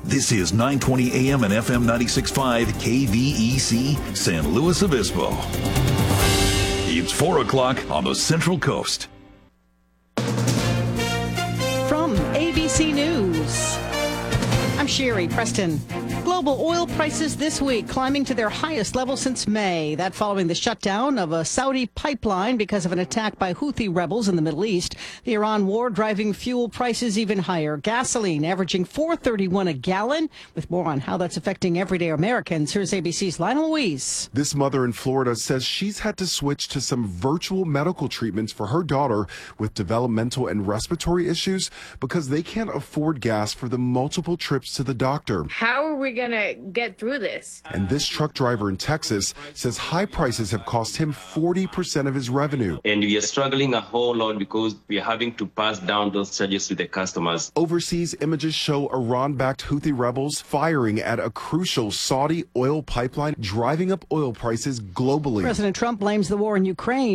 This is 920 AM and FM 96.5 KVEC San Luis Obispo. It's 4 o'clock on the Central Coast. From ABC News, I'm Sherry Preston. Global oil prices this week climbing to their highest level since May. That following the shutdown of a Saudi pipeline because of an attack by Houthi rebels in the Middle East. The Iran war driving fuel prices even higher. Gasoline averaging $4.31 a gallon. With more on how that's affecting everyday Americans, here's ABC's Lionel Louise. This mother in Florida says she's had to switch to some virtual medical treatments for her daughter with developmental and respiratory issues because they can't afford gas for the multiple trips to the doctor. How are we going to get through this? And this truck driver in Texas says high prices have cost him 40% of his revenue. And we are struggling a whole lot because we are having to pass down those charges to the customers. Overseas images show Iran-backed Houthi rebels firing at a crucial Saudi oil pipeline, driving up oil prices globally. President Trump blames the war in Ukraine